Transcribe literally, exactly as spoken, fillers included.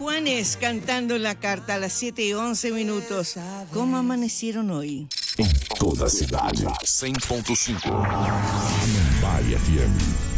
Juanes cantando la carta a las siete y once minutos. ¿Cómo amanecieron hoy? Em toda a cidade. cem ponto cinco. Mumbai F M.